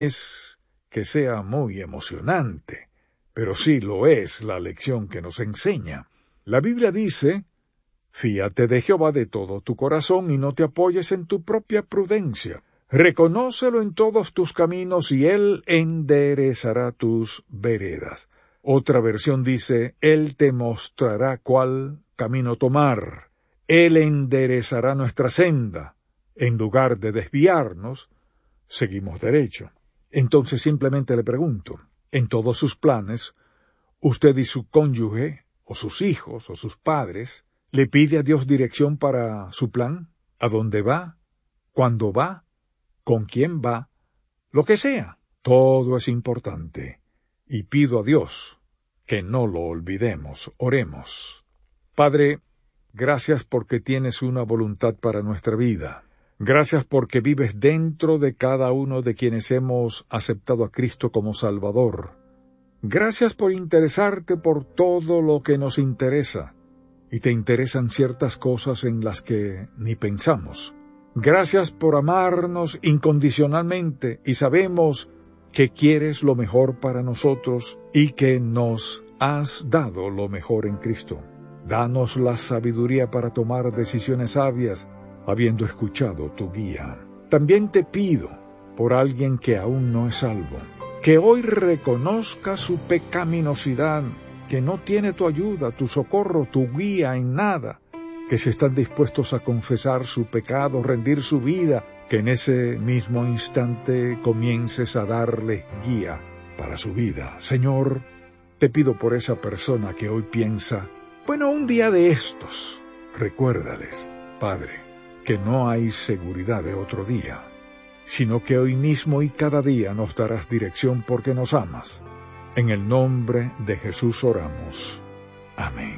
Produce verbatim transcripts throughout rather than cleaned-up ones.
es que sea muy emocionante, pero sí lo es la lección que nos enseña. La Biblia dice: fíate de Jehová de todo tu corazón y no te apoyes en tu propia prudencia. Reconócelo en todos tus caminos y Él enderezará tus veredas. Otra versión dice: Él te mostrará cuál camino tomar. Él enderezará nuestra senda. En lugar de desviarnos, seguimos derecho. Entonces simplemente le pregunto, en todos sus planes, usted y su cónyuge, o sus hijos, o sus padres, ¿le pide a Dios dirección para su plan? ¿A dónde va? ¿Cuándo va? ¿Con quién va? Lo que sea. Todo es importante. Y pido a Dios que no lo olvidemos. Oremos. Padre, gracias porque tienes una voluntad para nuestra vida. Gracias porque vives dentro de cada uno de quienes hemos aceptado a Cristo como Salvador. Gracias por interesarte por todo lo que nos interesa, y te interesan ciertas cosas en las que ni pensamos. Gracias por amarnos incondicionalmente, y sabemos que quieres lo mejor para nosotros y que nos has dado lo mejor en Cristo. Danos la sabiduría para tomar decisiones sabias, habiendo escuchado tu guía. También te pido por alguien que aún no es salvo, que hoy reconozca su pecaminosidad, que no tiene tu ayuda, tu socorro, tu guía en nada, que si están dispuestos a confesar su pecado, rendir su vida, que en ese mismo instante comiences a darle guía para su vida. Señor, te pido por esa persona que hoy piensa, bueno, un día de estos, recuérdales, Padre, que no hay seguridad de otro día, sino que hoy mismo y cada día nos darás dirección porque nos amas. En el nombre de Jesús oramos. Amén.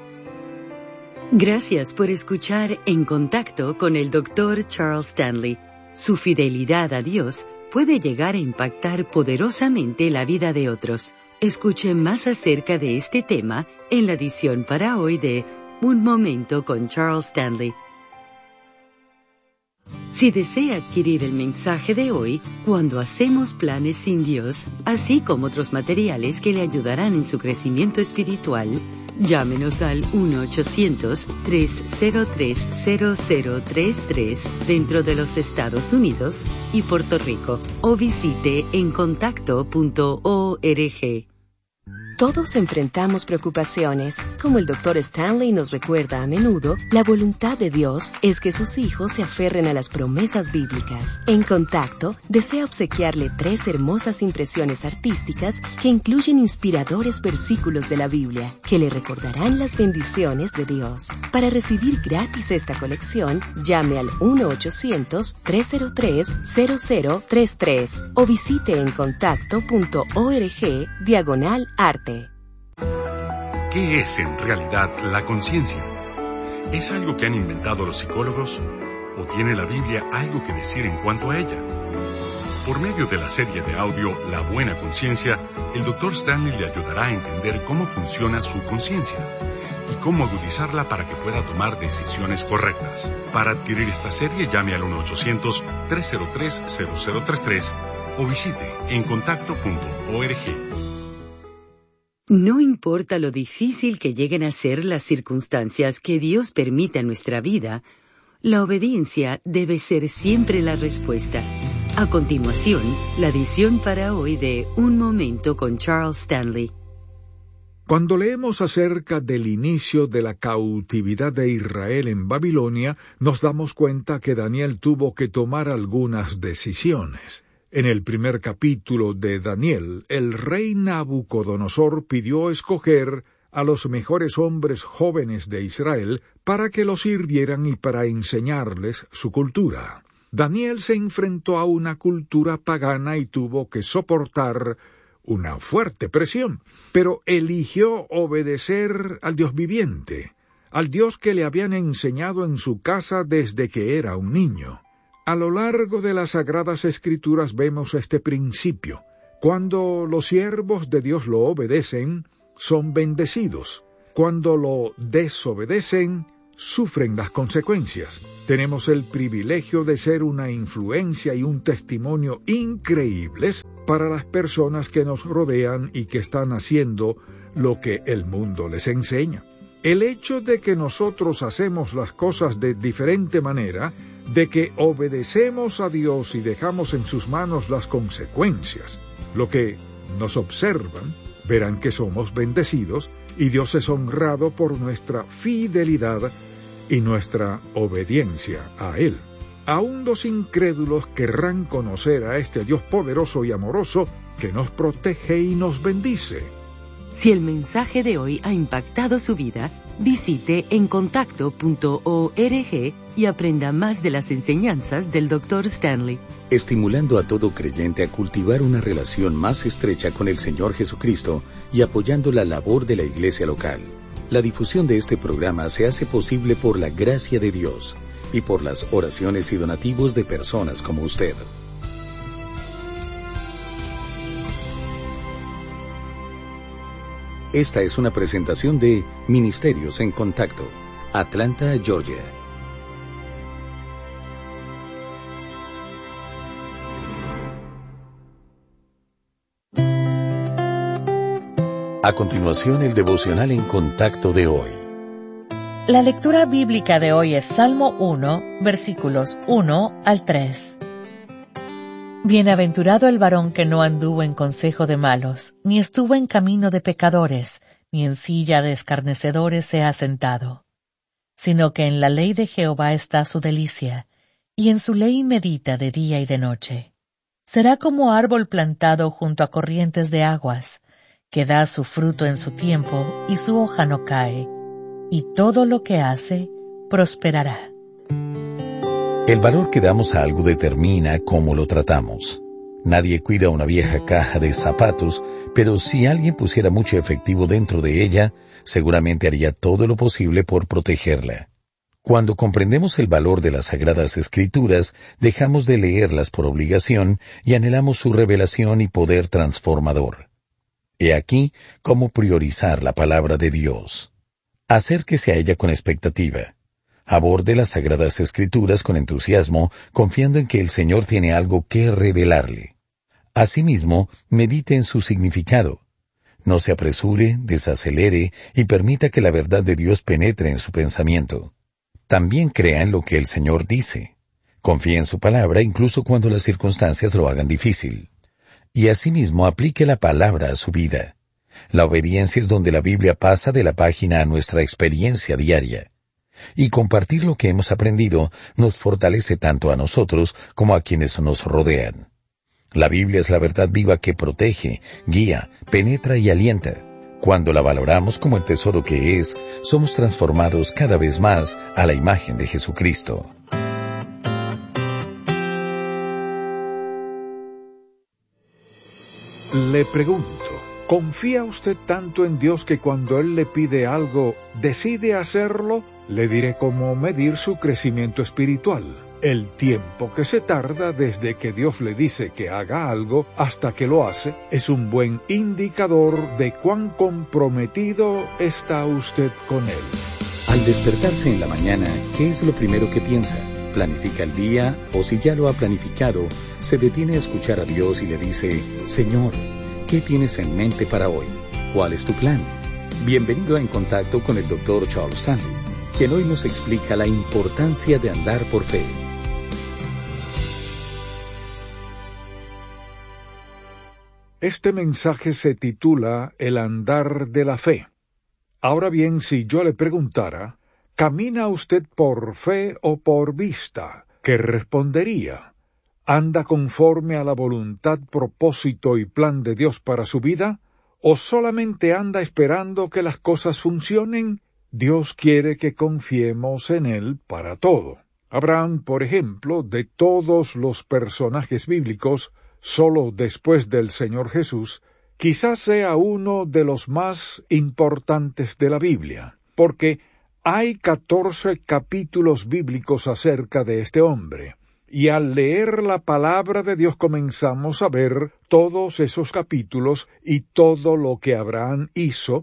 Gracias por escuchar En Contacto con el doctor Charles Stanley. Su fidelidad a Dios puede llegar a impactar poderosamente la vida de otros. Escuche más acerca de este tema en la edición para hoy de Un Momento con Charles Stanley. Si desea adquirir el mensaje de hoy, Cuando hacemos planes sin Dios, así como otros materiales que le ayudarán en su crecimiento espiritual, llámenos al uno ochocientos, tres cero tres, cero cero tres tres dentro de los Estados Unidos y Puerto Rico, o visite en contacto punto org. Todos enfrentamos preocupaciones. Como el doctor Stanley nos recuerda a menudo, la voluntad de Dios es que sus hijos se aferren a las promesas bíblicas. En Contacto, desea obsequiarle tres hermosas impresiones artísticas que incluyen inspiradores versículos de la Biblia, que le recordarán las bendiciones de Dios. Para recibir gratis esta colección, llame al uno ochocientos, tres cero tres, cero cero tres tres o visite en contacto punto org diagonal arte. ¿Qué es en realidad la conciencia? ¿Es algo que han inventado los psicólogos? ¿O tiene la Biblia algo que decir en cuanto a ella? Por medio de la serie de audio La Buena Conciencia, el doctor Stanley le ayudará a entender cómo funciona su conciencia y cómo agudizarla para que pueda tomar decisiones correctas. Para adquirir esta serie, llame al uno ochocientos, tres cero tres, cero cero tres tres o visite en contacto punto org. No importa lo difícil que lleguen a ser las circunstancias que Dios permita en nuestra vida, la obediencia debe ser siempre la respuesta. A continuación, la edición para hoy de Un Momento con Charles Stanley. Cuando leemos acerca del inicio de la cautividad de Israel en Babilonia, nos damos cuenta que Daniel tuvo que tomar algunas decisiones. En el primer capítulo de Daniel, el rey Nabucodonosor pidió escoger a los mejores hombres jóvenes de Israel para que los sirvieran y para enseñarles su cultura. Daniel se enfrentó a una cultura pagana y tuvo que soportar una fuerte presión, pero eligió obedecer al Dios viviente, al Dios que le habían enseñado en su casa desde que era un niño. A lo largo de las Sagradas Escrituras vemos este principio. Cuando los siervos de Dios lo obedecen, son bendecidos. Cuando lo desobedecen, sufren las consecuencias. Tenemos el privilegio de ser una influencia y un testimonio increíbles para las personas que nos rodean y que están haciendo lo que el mundo les enseña. El hecho de que nosotros hacemos las cosas de diferente manera, de que obedecemos a Dios y dejamos en sus manos las consecuencias, lo que nos observan, verán que somos bendecidos y Dios es honrado por nuestra fidelidad y nuestra obediencia a Él. Aún los incrédulos querrán conocer a este Dios poderoso y amoroso que nos protege y nos bendice. Si el mensaje de hoy ha impactado su vida, visite encontacto punto org y aprenda más de las enseñanzas del doctor Stanley. Estimulando a todo creyente a cultivar una relación más estrecha con el Señor Jesucristo y apoyando la labor de la iglesia local. La difusión de este programa se hace posible por la gracia de Dios y por las oraciones y donativos de personas como usted. Esta es una presentación de Ministerios en Contacto, Atlanta, Georgia. A continuación, el devocional en contacto de hoy. La lectura bíblica de hoy es Salmo uno, versículos uno al tres. Bienaventurado el varón que no anduvo en consejo de malos, ni estuvo en camino de pecadores, ni en silla de escarnecedores se ha sentado, sino que en la ley de Jehová está su delicia, y en su ley medita de día y de noche. Será como árbol plantado junto a corrientes de aguas, que da su fruto en su tiempo, y su hoja no cae, y todo lo que hace prosperará. El valor que damos a algo determina cómo lo tratamos. Nadie cuida una vieja caja de zapatos, pero si alguien pusiera mucho efectivo dentro de ella, seguramente haría todo lo posible por protegerla. Cuando comprendemos el valor de las Sagradas Escrituras, dejamos de leerlas por obligación y anhelamos su revelación y poder transformador. He aquí cómo priorizar la palabra de Dios. Acérquese a ella con expectativa. Aborde las Sagradas Escrituras con entusiasmo, confiando en que el Señor tiene algo que revelarle. Asimismo, medite en su significado. No se apresure, desacelere y permita que la verdad de Dios penetre en su pensamiento. También crea en lo que el Señor dice. Confíe en su palabra incluso cuando las circunstancias lo hagan difícil. Y asimismo aplique la palabra a su vida. La obediencia es donde la Biblia pasa de la página a nuestra experiencia diaria. Y compartir lo que hemos aprendido nos fortalece tanto a nosotros como a quienes nos rodean. La Biblia es la verdad viva que protege, guía, penetra y alienta. Cuando la valoramos como el tesoro que es, somos transformados cada vez más a la imagen de Jesucristo. Le pregunto, ¿confía usted tanto en Dios que cuando Él le pide algo, decide hacerlo? Le diré cómo medir su crecimiento espiritual. El tiempo que se tarda desde que Dios le dice que haga algo hasta que lo hace es un buen indicador de cuán comprometido está usted con Él. Al despertarse en la mañana, ¿qué es lo primero que piensa? ¿Planifica el día? O si ya lo ha planificado, se detiene a escuchar a Dios y le dice, Señor, ¿qué tienes en mente para hoy? ¿Cuál es tu plan? Bienvenido a En Contacto con el doctor Charles Stanley, quien hoy nos explica la importancia de andar por fe. Este mensaje se titula El andar de la fe. Ahora bien, si yo le preguntara, ¿camina usted por fe o por vista? ¿Qué respondería? ¿Anda conforme a la voluntad, propósito y plan de Dios para su vida? ¿O solamente anda esperando que las cosas funcionen? Dios quiere que confiemos en Él para todo. Abraham, por ejemplo, de todos los personajes bíblicos, solo después del Señor Jesús, quizás sea uno de los más importantes de la Biblia, porque hay catorce capítulos bíblicos acerca de este hombre, y al leer la palabra de Dios comenzamos a ver todos esos capítulos y todo lo que Abraham hizo,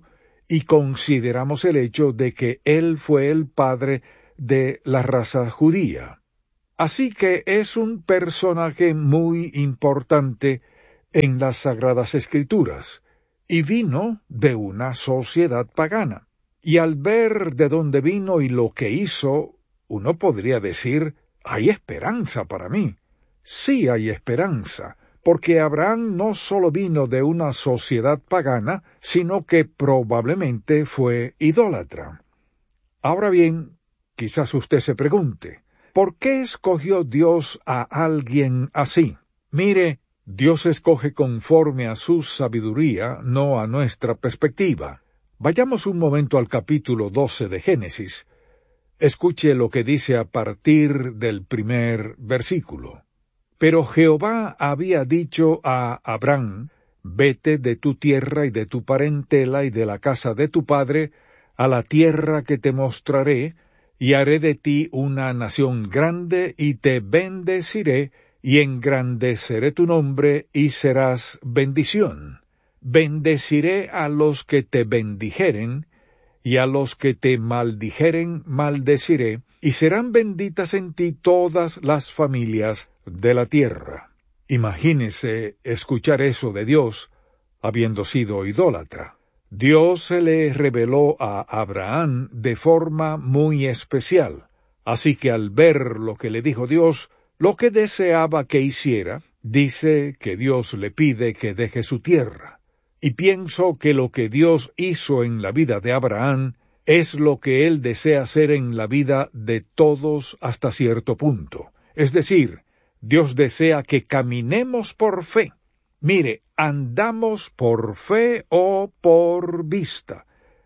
y consideramos el hecho de que él fue el padre de la raza judía. Así que es un personaje muy importante en las Sagradas Escrituras, y vino de una sociedad pagana. Y al ver de dónde vino y lo que hizo, uno podría decir, hay esperanza para mí. Sí hay esperanza, porque Abraham no solo vino de una sociedad pagana, sino que probablemente fue idólatra. Ahora bien, quizás usted se pregunte, ¿por qué escogió Dios a alguien así? Mire, Dios escoge conforme a su sabiduría, no a nuestra perspectiva. Vayamos un momento al capítulo doce de Génesis. Escuche lo que dice a partir del primer versículo. Pero Jehová había dicho a Abraham, vete de tu tierra y de tu parentela y de la casa de tu padre, a la tierra que te mostraré, y haré de ti una nación grande, y te bendeciré, y engrandeceré tu nombre, y serás bendición. Bendeciré a los que te bendijeren, y a los que te maldijeren maldeciré, y serán benditas en ti todas las familias de la tierra. Imagínese escuchar eso de Dios, habiendo sido idólatra. Dios se le reveló a Abraham de forma muy especial, así que al ver lo que le dijo Dios, lo que deseaba que hiciera, dice que Dios le pide que deje su tierra. Y pienso que lo que Dios hizo en la vida de Abraham es lo que Él desea hacer en la vida de todos hasta cierto punto. Es decir, Dios desea que caminemos por fe. Mire, andamos por fe o por vista.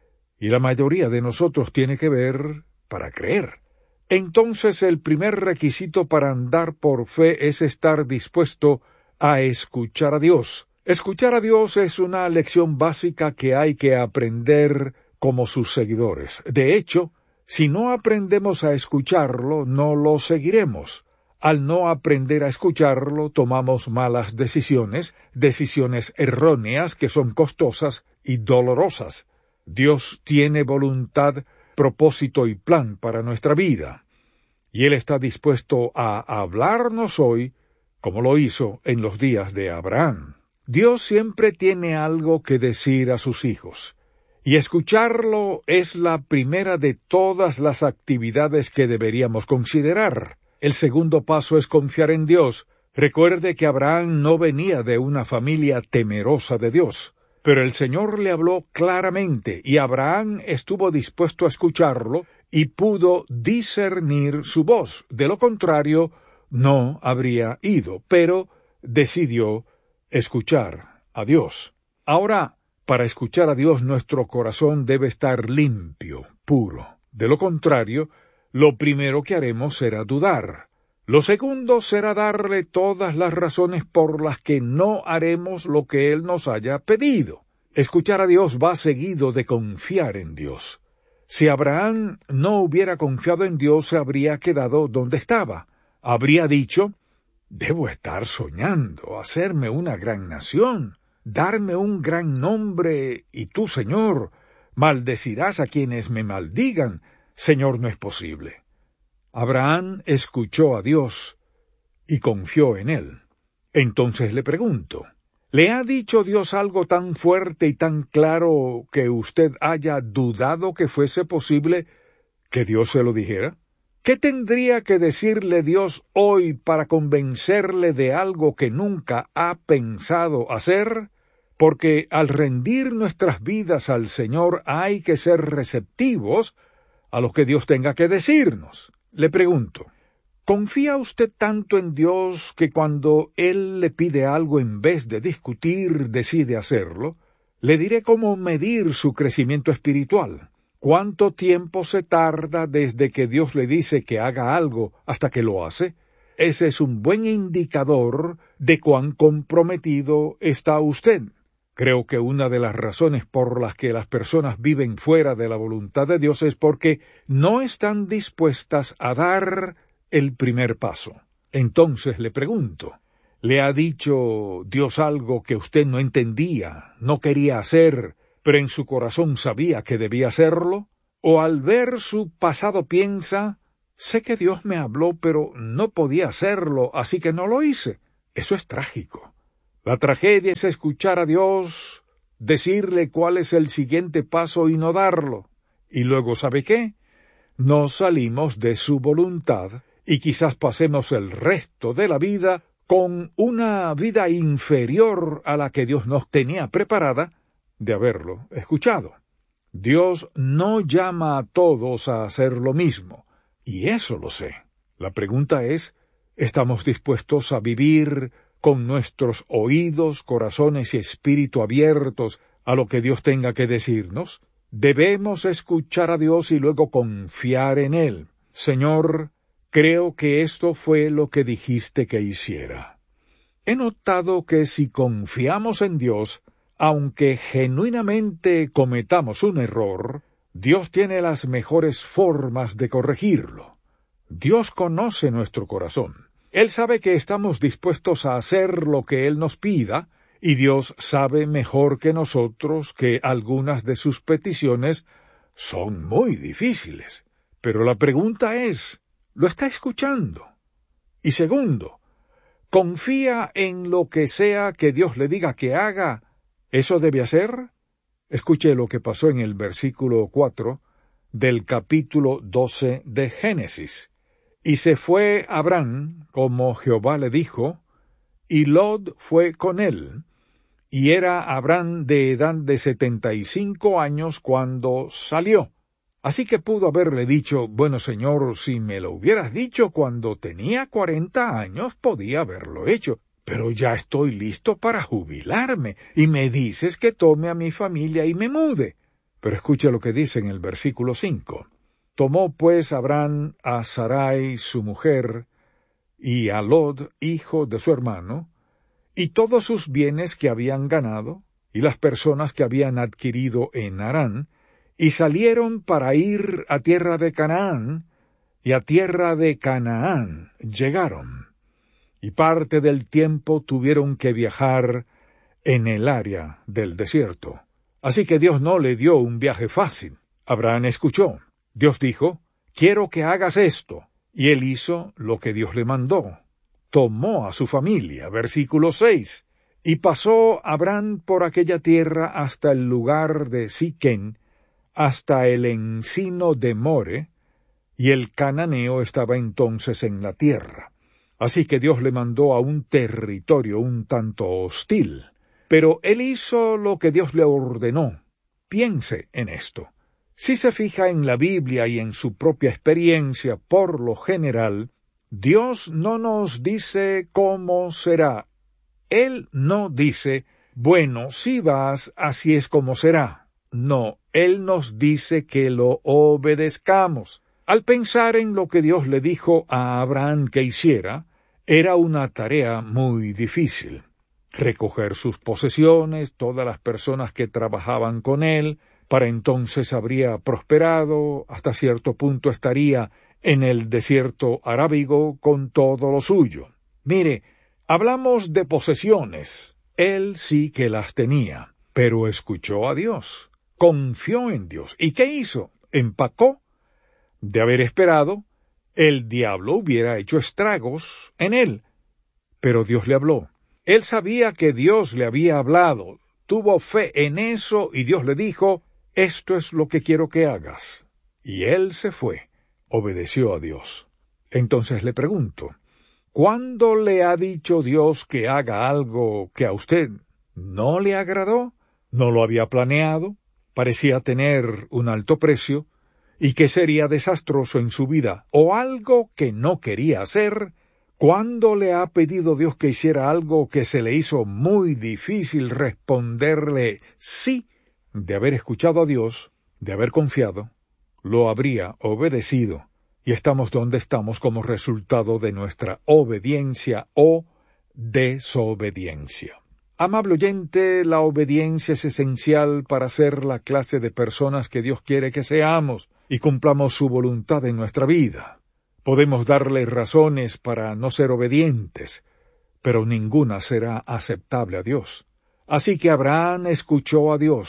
Y la mayoría de nosotros tiene que ver para creer. Entonces el primer requisito para andar por fe es estar dispuesto a escuchar a Dios. Escuchar a Dios es una lección básica que hay que aprender como sus seguidores. De hecho, si no aprendemos a escucharlo, no lo seguiremos. Al no aprender a escucharlo, tomamos malas decisiones, decisiones erróneas que son costosas y dolorosas. Dios tiene voluntad, propósito y plan para nuestra vida. Y Él está dispuesto a hablarnos hoy, como lo hizo en los días de Abraham. Dios siempre tiene algo que decir a sus hijos, y escucharlo es la primera de todas las actividades que deberíamos considerar. El segundo paso es confiar en Dios. Recuerde que Abraham no venía de una familia temerosa de Dios, pero el Señor le habló claramente, y Abraham estuvo dispuesto a escucharlo, y pudo discernir su voz. De lo contrario, no habría ido, pero decidió escuchar a Dios. Ahora, para escuchar a Dios, nuestro corazón debe estar limpio, puro. De lo contrario, lo primero que haremos será dudar. Lo segundo será darle todas las razones por las que no haremos lo que Él nos haya pedido. Escuchar a Dios va seguido de confiar en Dios. Si Abraham no hubiera confiado en Dios, se habría quedado donde estaba. Habría dicho, debo estar soñando, hacerme una gran nación, darme un gran nombre, y tú, Señor, maldecirás a quienes me maldigan. Señor, no es posible. Abraham escuchó a Dios y confió en Él. Entonces le pregunto, ¿le ha dicho Dios algo tan fuerte y tan claro que usted haya dudado que fuese posible que Dios se lo dijera? ¿Qué tendría que decirle Dios hoy para convencerle de algo que nunca ha pensado hacer? Porque al rendir nuestras vidas al Señor hay que ser receptivos a lo que Dios tenga que decirnos. Le pregunto, ¿confía usted tanto en Dios que cuando Él le pide algo en vez de discutir decide hacerlo? Le diré cómo medir su crecimiento espiritual. ¿Cuánto tiempo se tarda desde que Dios le dice que haga algo hasta que lo hace? Ese es un buen indicador de cuán comprometido está usted. Creo que una de las razones por las que las personas viven fuera de la voluntad de Dios es porque no están dispuestas a dar el primer paso. Entonces le pregunto, ¿le ha dicho Dios algo que usted no entendía, no quería hacer, pero en su corazón sabía que debía hacerlo, o al ver su pasado piensa, sé que Dios me habló, pero no podía hacerlo, así que no lo hice. Eso es trágico. La tragedia es escuchar a Dios, decirle cuál es el siguiente paso y no darlo. Y luego, ¿sabe qué? Nos salimos de su voluntad y quizás pasemos el resto de la vida con una vida inferior a la que Dios nos tenía preparada de haberlo escuchado. Dios no llama a todos a hacer lo mismo, y eso lo sé. La pregunta es, ¿estamos dispuestos a vivir con nuestros oídos, corazones y espíritu abiertos a lo que Dios tenga que decirnos? Debemos escuchar a Dios y luego confiar en Él. Señor, creo que esto fue lo que dijiste que hiciera. He notado que si confiamos en Dios, aunque genuinamente cometamos un error, Dios tiene las mejores formas de corregirlo. Dios conoce nuestro corazón. Él sabe que estamos dispuestos a hacer lo que Él nos pida, y Dios sabe mejor que nosotros que algunas de sus peticiones son muy difíciles. Pero la pregunta es, ¿lo está escuchando? Y segundo, ¿confía en lo que sea que Dios le diga que haga? ¿Eso debe hacer? Escuche lo que pasó en el versículo cuatro del capítulo doce de Génesis. Y se fue Abraham, como Jehová le dijo, y Lot fue con él. Y era Abraham de edad de setenta y cinco años cuando salió. Así que pudo haberle dicho, bueno, Señor, si me lo hubieras dicho cuando tenía cuarenta años, podía haberlo hecho. Pero ya estoy listo para jubilarme, y me dices que tome a mi familia y me mude. Pero escucha lo que dice en el versículo cinco. Tomó pues Abraham a Sarai su mujer, y a Lot, hijo de su hermano, y todos sus bienes que habían ganado, y las personas que habían adquirido en Harán, y salieron para ir a tierra de Canaán, y a tierra de Canaán llegaron. Y parte del tiempo tuvieron que viajar en el área del desierto. Así que Dios no le dio un viaje fácil. Abraham escuchó. Dios dijo, quiero que hagas esto. Y él hizo lo que Dios le mandó. Tomó a su familia, versículo seis, y pasó Abraham por aquella tierra hasta el lugar de Siquén, hasta el encino de More, y el cananeo estaba entonces en la tierra. Así que Dios le mandó a un territorio un tanto hostil. Pero él hizo lo que Dios le ordenó. Piense en esto. Si se fija en la Biblia y en su propia experiencia, por lo general, Dios no nos dice cómo será. Él no dice, bueno, si vas, así es como será. No, Él nos dice que lo obedezcamos. Al pensar en lo que Dios le dijo a Abraham que hiciera, era una tarea muy difícil. Recoger sus posesiones, todas las personas que trabajaban con él, para entonces habría prosperado, hasta cierto punto estaría en el desierto arábigo con todo lo suyo. Mire, hablamos de posesiones. Él sí que las tenía, pero escuchó a Dios, confió en Dios. ¿Y qué hizo? Empacó. De haber esperado, el diablo hubiera hecho estragos en él. Pero Dios le habló. Él sabía que Dios le había hablado, tuvo fe en eso y Dios le dijo, esto es lo que quiero que hagas. Y él se fue, obedeció a Dios. Entonces le pregunto, ¿cuándo le ha dicho Dios que haga algo que a usted no le agradó? ¿No lo había planeado? Parecía tener un alto precio, y que sería desastroso en su vida, o algo que no quería hacer. ¿Cuándo le ha pedido Dios que hiciera algo que se le hizo muy difícil responderle sí? De haber escuchado a Dios, de haber confiado, lo habría obedecido, y estamos donde estamos como resultado de nuestra obediencia o desobediencia. Amable oyente, la obediencia es esencial para ser la clase de personas que Dios quiere que seamos y cumplamos su voluntad en nuestra vida. Podemos darle razones para no ser obedientes, pero ninguna será aceptable a Dios. Así que Abraham escuchó a Dios,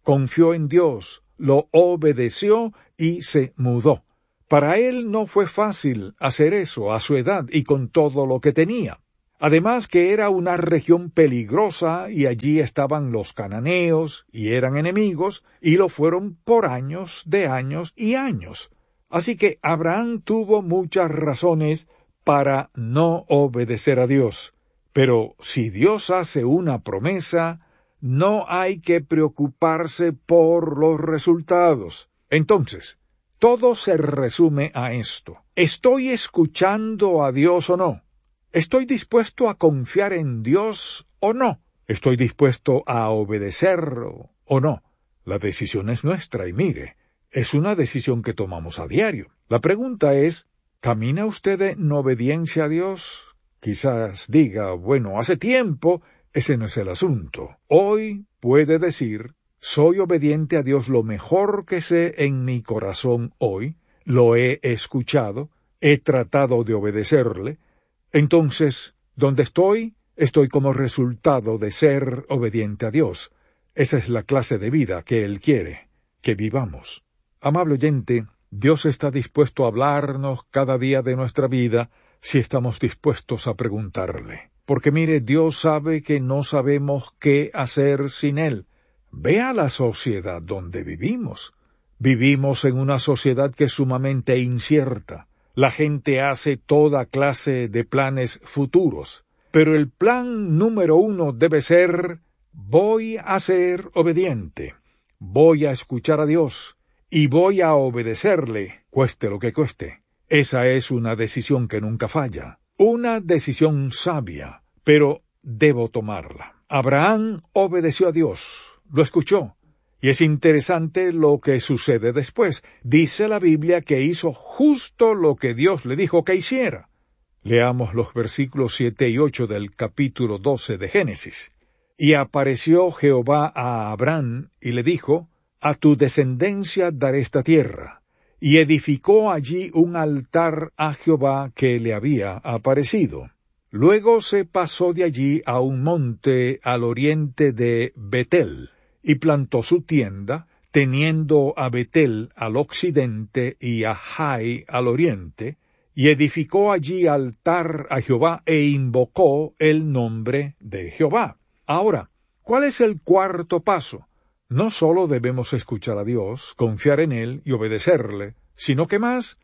confió en Dios, lo obedeció y se mudó. Para él no fue fácil hacer eso a su edad y con todo lo que tenía. Además que era una región peligrosa y allí estaban los cananeos y eran enemigos y lo fueron por años de años y años. Así que Abraham tuvo muchas razones para no obedecer a Dios. Pero si Dios hace una promesa, no hay que preocuparse por los resultados. Entonces, todo se resume a esto. ¿Estoy escuchando a Dios o no? ¿Estoy dispuesto a confiar en Dios o no? ¿Estoy dispuesto a obedecerlo o no? La decisión es nuestra y mire, es una decisión que tomamos a diario. La pregunta es, ¿camina usted en obediencia a Dios? Quizás diga, bueno, hace tiempo, ese no es el asunto. Hoy puede decir, soy obediente a Dios lo mejor que sé en mi corazón hoy, lo he escuchado, he tratado de obedecerle. Entonces, ¿dónde estoy? Estoy como resultado de ser obediente a Dios. Esa es la clase de vida que Él quiere, que vivamos. Amable oyente, Dios está dispuesto a hablarnos cada día de nuestra vida si estamos dispuestos a preguntarle. Porque mire, Dios sabe que no sabemos qué hacer sin Él. Vea la sociedad donde vivimos. Vivimos en una sociedad que es sumamente incierta. La gente hace toda clase de planes futuros, pero el plan número uno debe ser, voy a ser obediente, voy a escuchar a Dios y voy a obedecerle, cueste lo que cueste. Esa es una decisión que nunca falla, una decisión sabia, pero debo tomarla. Abraham obedeció a Dios, lo escuchó. Y es interesante lo que sucede después. Dice la Biblia que hizo justo lo que Dios le dijo que hiciera. Leamos los versículos siete y ocho del capítulo doce de Génesis. Y apareció Jehová a Abraham y le dijo, a tu descendencia daré esta tierra. Y edificó allí un altar a Jehová que le había aparecido. Luego se pasó de allí a un monte al oriente de Betel, y plantó su tienda, teniendo a Betel al occidente y a Jai al oriente, y edificó allí altar a Jehová e invocó el nombre de Jehová. Ahora, ¿cuál es el cuarto paso? No solo debemos escuchar a Dios, confiar en Él y obedecerle, sino que más,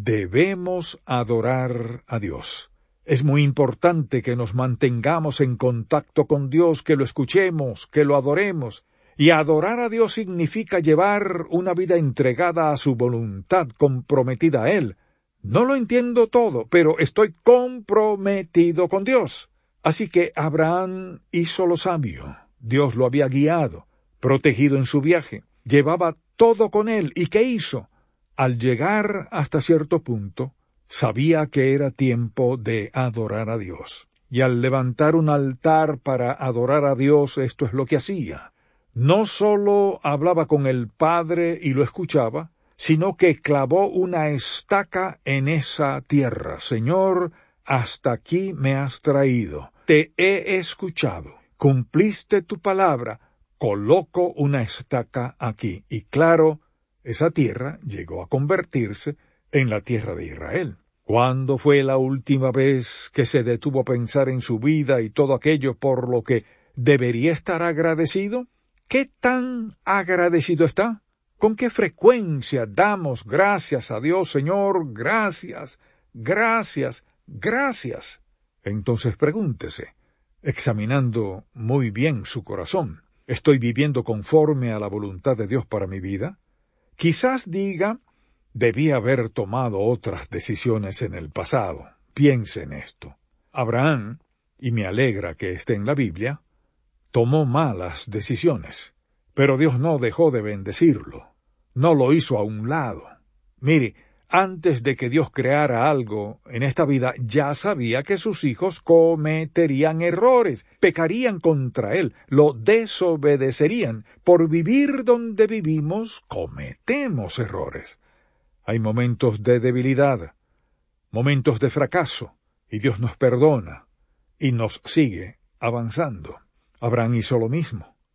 debemos adorar a Dios. Es muy importante que nos mantengamos en contacto con Dios, que lo escuchemos, que lo adoremos. Y adorar a Dios significa llevar una vida entregada a su voluntad, comprometida a Él. No lo entiendo todo, pero estoy comprometido con Dios. Así que Abraham hizo lo sabio. Dios lo había guiado, protegido en su viaje. Llevaba todo con él. ¿Y qué hizo? Al llegar hasta cierto punto, sabía que era tiempo de adorar a Dios. Y al levantar un altar para adorar a Dios, esto es lo que hacía. No solo hablaba con el Padre y lo escuchaba, sino que clavó una estaca en esa tierra. Señor, hasta aquí me has traído. Te he escuchado. Cumpliste tu palabra. Coloco una estaca aquí. Y claro, esa tierra llegó a convertirse en la tierra de Israel. ¿Cuándo fue la última vez que se detuvo a pensar en su vida y todo aquello por lo que debería estar agradecido? ¿Qué tan agradecido está? ¿Con qué frecuencia damos gracias a Dios, Señor? Gracias, gracias, gracias. Entonces pregúntese, examinando muy bien su corazón, ¿estoy viviendo conforme a la voluntad de Dios para mi vida? Quizás diga, debí haber tomado otras decisiones en el pasado. Piense en esto. Abraham, y me alegra que esté en la Biblia, tomó malas decisiones, pero Dios no dejó de bendecirlo, no lo hizo a un lado. Mire, antes de que Dios creara algo en esta vida, ya sabía que sus hijos cometerían errores, pecarían contra Él, lo desobedecerían. Por vivir donde vivimos, cometemos errores. Hay momentos de debilidad, momentos de fracaso, y Dios nos perdona y nos sigue avanzando. Abraham hizo lo mismo,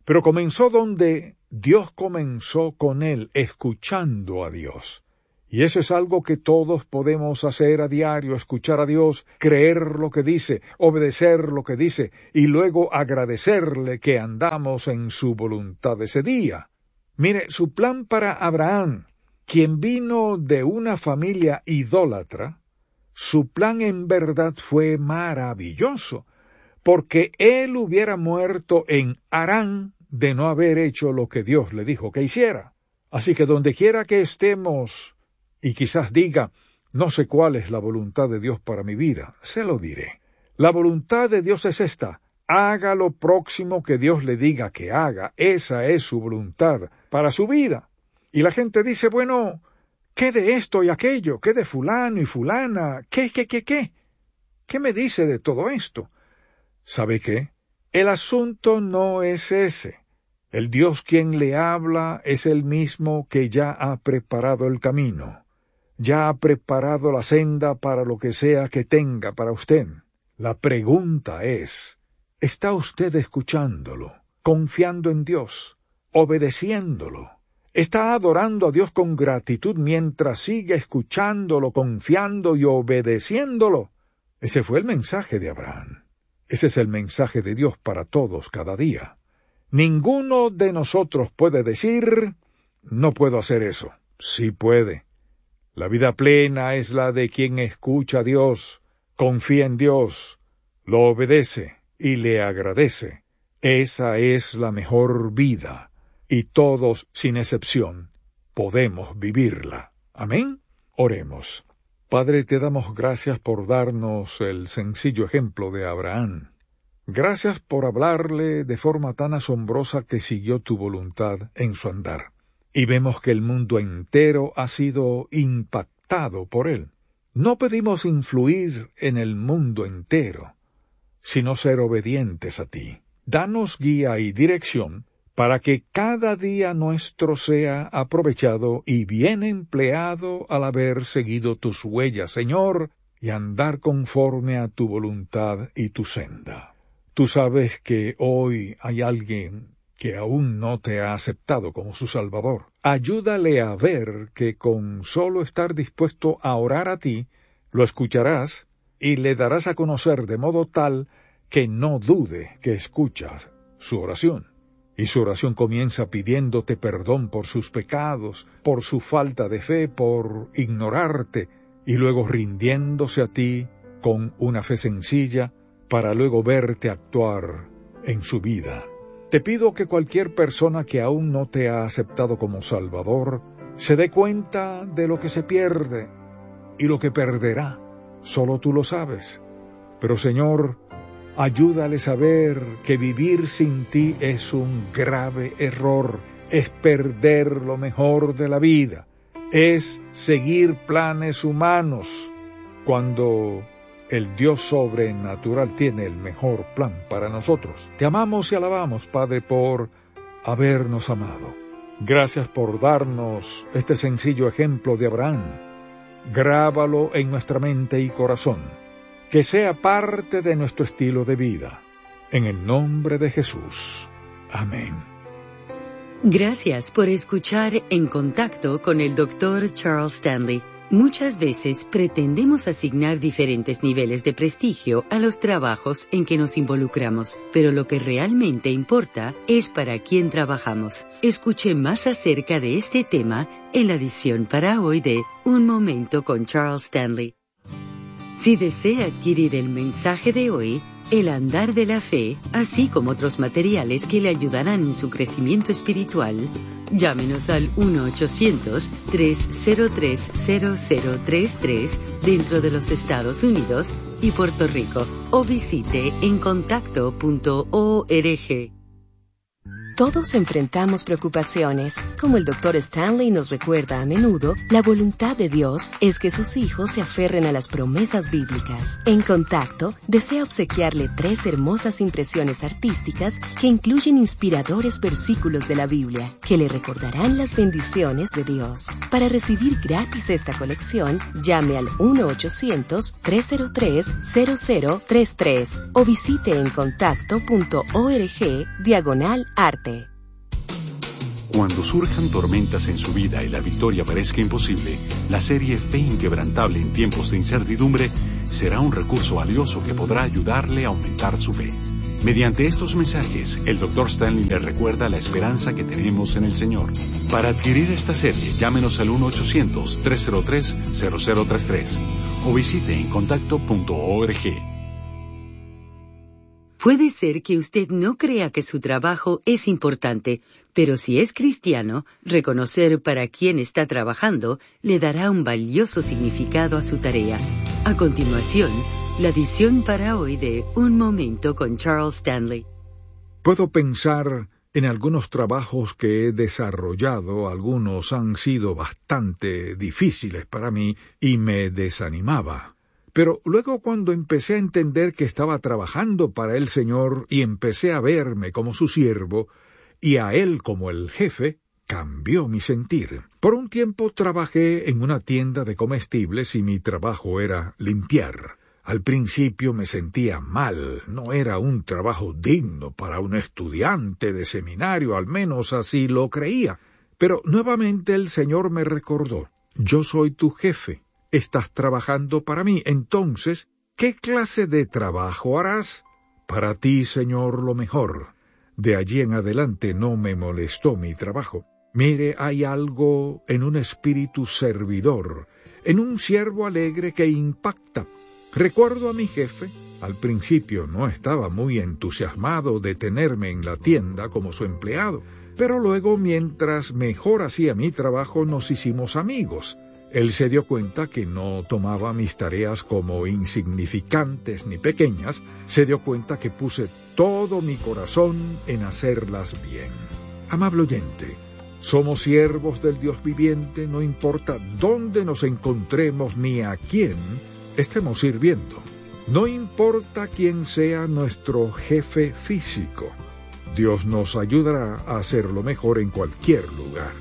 Pero comenzó donde Dios comenzó con él, escuchando a Dios. Y eso es algo que todos podemos hacer a diario, escuchar a Dios, creer lo que dice, obedecer lo que dice, y luego agradecerle que andamos en su voluntad ese día. Mire, su plan para Abraham, quien vino de una familia idólatra, su plan en verdad fue maravilloso, porque él hubiera muerto en Harán de no haber hecho lo que Dios le dijo que hiciera. Así que donde quiera que estemos, y quizás diga, no sé cuál es la voluntad de Dios para mi vida, se lo diré. La voluntad de Dios es esta: haga lo próximo que Dios le diga que haga. Esa es su voluntad para su vida. Y la gente dice, bueno, ¿qué de esto y aquello? ¿Qué de fulano y fulana? ¿Qué, qué, qué, qué? ¿Qué me dice de todo esto? ¿Sabe qué? El asunto no es ese. El Dios quien le habla es el mismo que ya ha preparado el camino. Ya ha preparado la senda para lo que sea que tenga para usted. La pregunta es, ¿está usted escuchándolo, confiando en Dios, obedeciéndolo? ¿Está adorando a Dios con gratitud mientras sigue escuchándolo, confiando y obedeciéndolo? Ese fue el mensaje de Abraham. Ese es el mensaje de Dios para todos cada día. Ninguno de nosotros puede decir, no puedo hacer eso. Sí puede. La vida plena es la de quien escucha a Dios, confía en Dios, lo obedece y le agradece. Esa es la mejor vida, y todos, sin excepción, podemos vivirla. Amén. Oremos. Padre, te damos gracias por darnos el sencillo ejemplo de Abraham. Gracias por hablarle de forma tan asombrosa que siguió tu voluntad en su andar. Y vemos que el mundo entero ha sido impactado por él. No pedimos influir en el mundo entero, sino ser obedientes a ti. Danos guía y dirección para que cada día nuestro sea aprovechado y bien empleado al haber seguido tus huellas, Señor, y andar conforme a tu voluntad y tu senda. Tú sabes que hoy hay alguien que aún no te ha aceptado como su Salvador. Ayúdale a ver que con solo estar dispuesto a orar a ti, lo escucharás y le darás a conocer de modo tal que no dude que escuchas su oración. Y su oración comienza pidiéndote perdón por sus pecados, por su falta de fe, por ignorarte, y luego rindiéndose a ti con una fe sencilla, para luego verte actuar en su vida. Te pido que cualquier persona que aún no te ha aceptado como Salvador se dé cuenta de lo que se pierde y lo que perderá. Solo tú lo sabes. Pero, Señor, ayúdales a ver que vivir sin ti es un grave error, es perder lo mejor de la vida, es seguir planes humanos, cuando el Dios sobrenatural tiene el mejor plan para nosotros. Te amamos y alabamos, Padre, por habernos amado. Gracias por darnos este sencillo ejemplo de Abraham. Grábalo en nuestra mente y corazón, que sea parte de nuestro estilo de vida. En el nombre de Jesús. Amén. Gracias por escuchar En Contacto con el doctor Charles Stanley. Muchas veces pretendemos asignar diferentes niveles de prestigio a los trabajos en que nos involucramos, pero lo que realmente importa es para quién trabajamos. Escuche más acerca de este tema en la edición para hoy de Un Momento con Charles Stanley. Si desea adquirir el mensaje de hoy, El Andar de la Fe, así como otros materiales que le ayudarán en su crecimiento espiritual, llámenos al uno ochocientos, tres cero tres, cero cero tres tres dentro de los Estados Unidos y Puerto Rico, o visite en contacto punto org. Todos enfrentamos preocupaciones. Como el doctor Stanley nos recuerda a menudo, la voluntad de Dios es que sus hijos se aferren a las promesas bíblicas. En Contacto, desea obsequiarle tres hermosas impresiones artísticas que incluyen inspiradores versículos de la Biblia, que le recordarán las bendiciones de Dios. Para recibir gratis esta colección, llame al uno ochocientos, tres cero tres, cero cero tres tres o visite en contacto punto org diagonal arte. presente. Cuando surjan tormentas en su vida y la victoria parezca imposible, la serie Fe Inquebrantable en tiempos de incertidumbre será un recurso valioso que podrá ayudarle a aumentar su fe. Mediante estos mensajes, el doctor Stanley le recuerda la esperanza que tenemos en el Señor. Para adquirir esta serie, llámenos al uno ochocientos, tres cero tres, cero cero tres tres o visite encontacto punto org. Puede ser que usted no crea que su trabajo es importante, pero si es cristiano, reconocer para quién está trabajando le dará un valioso significado a su tarea. A continuación, la edición para hoy de Un Momento con Charles Stanley. Puedo pensar en algunos trabajos que he desarrollado, algunos han sido bastante difíciles para mí y me desanimaba. Pero luego cuando empecé a entender que estaba trabajando para el Señor y empecé a verme como su siervo y a Él como el jefe, cambió mi sentir. Por un tiempo trabajé en una tienda de comestibles y mi trabajo era limpiar. Al principio me sentía mal, no era un trabajo digno para un estudiante de seminario, al menos así lo creía. Pero nuevamente el Señor me recordó, yo soy tu jefe. Estás trabajando para mí, entonces, ¿qué clase de trabajo harás? Para ti, Señor, lo mejor. De allí en adelante no me molestó mi trabajo. Mire, hay algo en un espíritu servidor, en un siervo alegre que impacta. Recuerdo a mi jefe, al principio no estaba muy entusiasmado de tenerme en la tienda como su empleado, pero luego, mientras mejor hacía mi trabajo, nos hicimos amigos. Él se dio cuenta que no tomaba mis tareas como insignificantes ni pequeñas, se dio cuenta que puse todo mi corazón en hacerlas bien. Amable oyente, somos siervos del Dios viviente, no importa dónde nos encontremos ni a quién estemos sirviendo. No importa quién sea nuestro jefe físico, Dios nos ayudará a hacerlo mejor en cualquier lugar.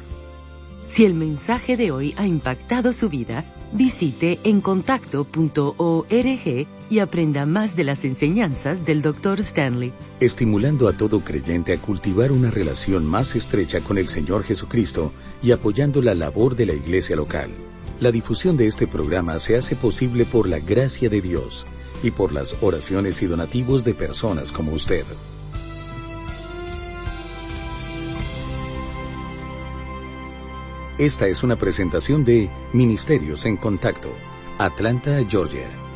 Si el mensaje de hoy ha impactado su vida, visite encontacto punto org y aprenda más de las enseñanzas del doctor Stanley. Estimulando a todo creyente a cultivar una relación más estrecha con el Señor Jesucristo y apoyando la labor de la iglesia local. La difusión de este programa se hace posible por la gracia de Dios y por las oraciones y donativos de personas como usted. Esta es una presentación de Ministerios en Contacto, Atlanta, Georgia.